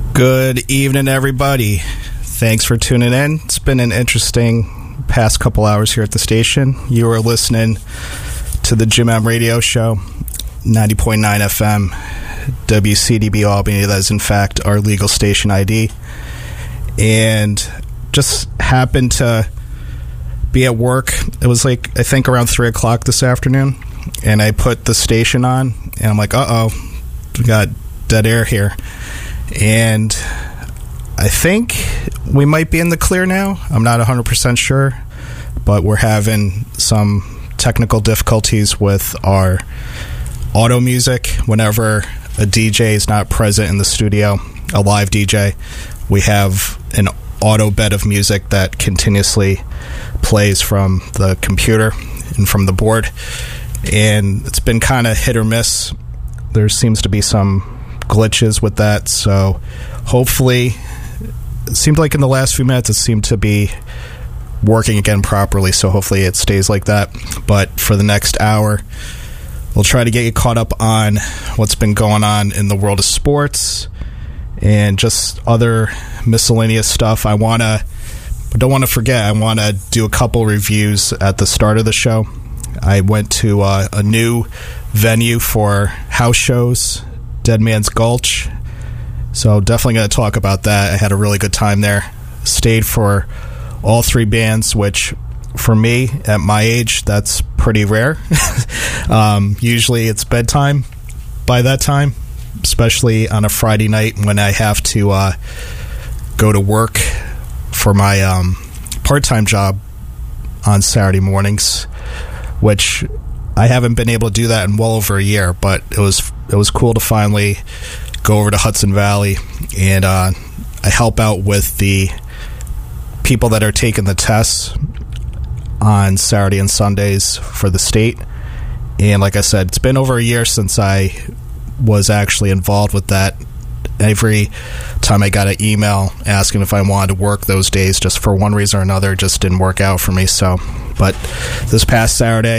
Good evening, everybody. Thanks for tuning in. It's been an interesting past couple hours here at the station. You are listening to the Jim M Radio Show, 90.9 FM, WCDB Albany. That is, in fact, our legal station ID. And just happened to be at work. It was like, I think, around 3 o'clock this afternoon. And I put the station on, and I'm like, uh-oh, we got dead air here. And I think we might be in the clear now. I'm not 100% sure, but we're having some technical difficulties with our auto music. Whenever a DJ is not present in the studio, a live DJ, we have an auto bed of music that continuously plays from the computer and from the board. And it's been kind of hit or miss. There seems to be some glitches with that, so hopefully, it seemed like in the last few minutes it seemed to be working again properly, so hopefully it stays like that. But for the next hour, we'll try to get you caught up on what's been going on in the world of sports and just other miscellaneous stuff. I don't want to forget, I want to do a couple reviews at the start of the show. I went to a new venue for house shows, Dead Man's Gulch. So definitely going to talk about that. I had a really good time there. Stayed for all three bands, which for me, at my age, that's pretty rare. Usually it's bedtime by that time, especially on a Friday night when I have to go to work for my part-time job on Saturday mornings, which I haven't been able to do that in well over a year, but it was cool to finally go over to Hudson Valley, and I help out with the people that are taking the tests on Saturday and Sundays for the state. And like I said, it's been over a year since I was actually involved with that. Every time I got an email asking if I wanted to work those days, just for one reason or another, it just didn't work out for me. So, but this past Saturday,